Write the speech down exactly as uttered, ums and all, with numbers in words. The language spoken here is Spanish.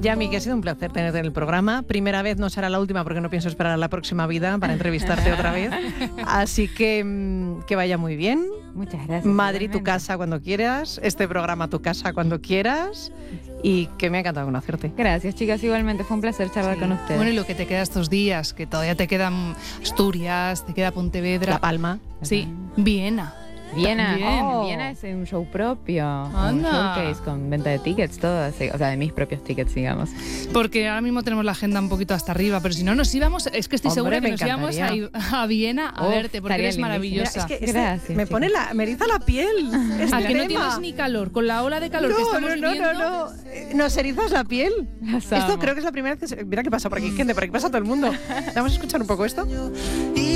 Yami, que ha sido un placer tenerte en el programa. Primera vez, no será la última porque no pienso esperar a la próxima vida para entrevistarte otra vez. Así que que vaya muy bien. Muchas gracias. Madrid, igualmente. tu casa cuando quieras. Este programa, tu casa cuando quieras. Y que me ha encantado conocerte. Gracias, chicas. Igualmente fue un placer charlar Sí. con ustedes. Bueno, y lo que te queda estos días, que todavía te quedan Asturias, te queda Pontevedra. La Palma. Sí, Viena. Viena, También. oh, Viena es un show propio, un Anda. showcase con venta de tickets, todo, así, o sea, de mis propios tickets, digamos. Porque ahora mismo tenemos la agenda un poquito hasta arriba, pero si no nos íbamos, es que estoy Hombre, segura que me nos íbamos a, encantaría. ir a Viena a Uf, verte, porque estaría eres lindísimo. maravillosa. Mira, es que este Gracias, me chicas. pone la, me eriza la piel. Este ¿A que no tema. tienes ni calor? Con la ola de calor que No, estamos no, no, viviendo. no, no. Eh, Nos erizas la piel. Las Esto amo. creo que es la primera vez que se... Mira qué pasa por aquí, gente, por aquí pasa todo el mundo. Vamos a escuchar un poco esto.